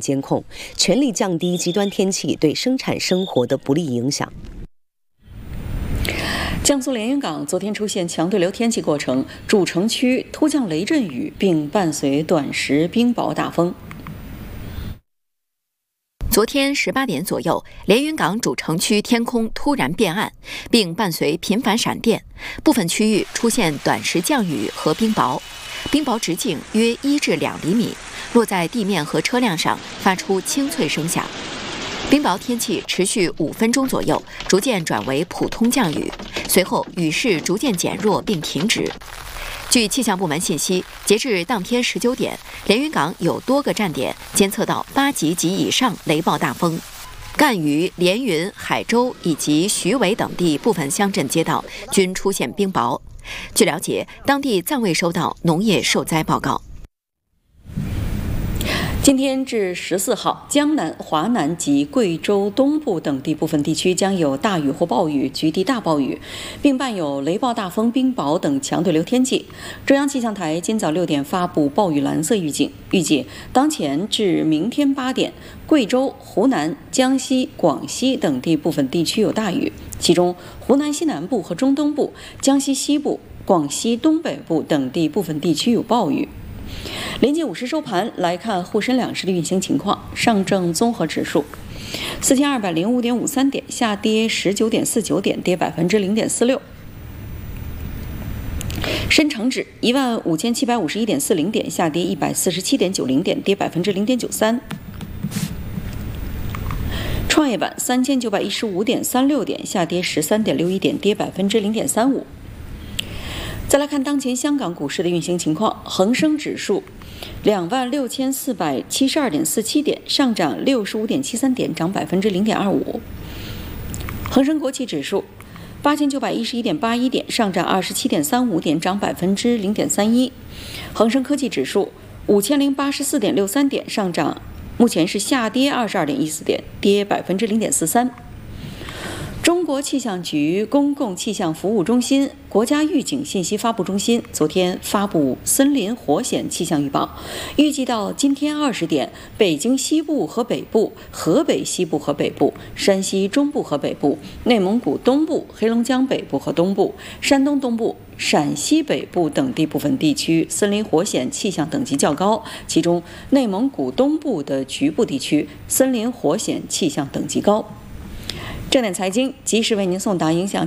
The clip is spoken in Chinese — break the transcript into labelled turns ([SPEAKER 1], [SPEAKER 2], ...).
[SPEAKER 1] 监控，全力降低极端天气对生产生活的不利影响。
[SPEAKER 2] 江苏连云港昨天出现强对流天气过程，主城区突降雷阵雨，并伴随短时冰雹大风。
[SPEAKER 3] 昨天18点左右，连云港主城区天空突然变暗，并伴随频繁闪电，部分区域出现短时降雨和冰雹，冰雹直径约1至2厘米，落在地面和车辆上，发出清脆声响。冰雹天气持续5分钟左右，逐渐转为普通降雨，随后雨势逐渐减弱并停止。据气象部门信息，截至当天19点，连云港有多个站点监测到8级及以上雷暴大风。赣榆、连云、海州以及徐尾等地部分乡镇街道均出现冰雹。据了解，当地暂未收到农业受灾报告。
[SPEAKER 2] 今天至14号，江南、华南及贵州东部等地部分地区将有大雨或暴雨，局地大暴雨，并伴有雷暴大风、冰雹等强对流天气。中央气象台今早6点发布暴雨蓝色预警，预计当前至明天8点，贵州、湖南、江西、广西等地部分地区有大雨，其中湖南西南部和中东部、江西西部、广西东北部等地部分地区有暴雨。临近午时收盘来看沪深两市的运行情况，上证综合指数4205.53点，下跌19.49点，跌0.46%。深成指15751.40点，下跌147.90点，跌0.93%。创业板3915.36点，下跌13.61点，跌0.35%。再来看当前香港股市的运行情况，恒生指数26472.47点，上涨65.73点，涨0.25%。恒生国企指数8911.81点，上涨27.35点，涨0.31%。恒生科技指数5084.63点，上涨，目前是下跌22.14点，跌0.43%。中国气象局公共气象服务中心、国家预警信息发布中心昨天发布森林火险气象预报，预计到今天20点，北京西部和北部、河北西部和北部、山西中部和北部、内蒙古东部、黑龙江北部和东部、山东东部、陕西北部等地部分地区森林火险气象等级较高，其中内蒙古东部的局部地区森林火险气象等级高。正点财经及时为您送达影响